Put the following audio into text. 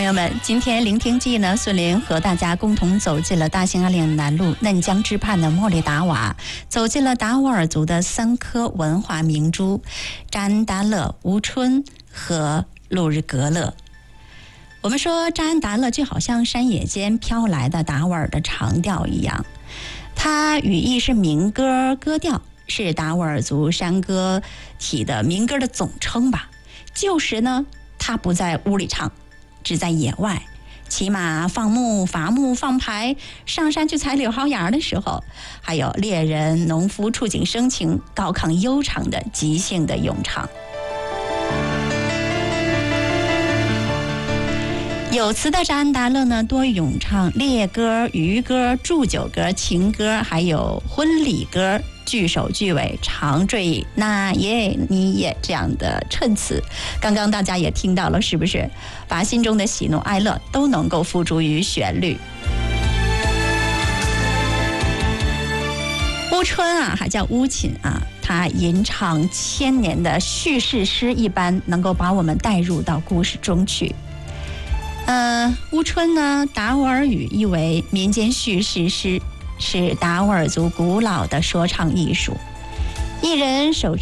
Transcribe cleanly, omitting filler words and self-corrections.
友们，今天聆听记呢，孙林和大家共同走进了大兴安岭南路嫩江支畔的莫里达瓦，走进了达斡尔族的3颗文化明珠扎恩达勒、乌春和路日格勒。我们说扎恩达勒就好像山野间飘来的达斡尔的长调一样，它语义是民歌歌调，是达斡尔族山歌体的民歌的总称吧。旧时呢，它不在屋里唱，只在野外骑马放牧、伐木放牌，上山去采柳蒿芽的时候，还有猎人农夫触景生情、高亢悠长的即兴的咏唱。有词的扎恩达勒呢，多咏唱猎歌、渔歌、祝酒歌、情歌，还有婚礼歌，句首句尾长缀那耶你也这样的衬词。刚刚大家也听到了，是不是把心中的喜怒哀乐都能够付诸于旋律？乌春啊，还叫乌琴啊，它吟唱1000年的叙事诗一般，能够把我们带入到故事中去。乌春呢，达斡尔语意为民间叙事诗，是达斡尔族古老的说唱艺术。一人手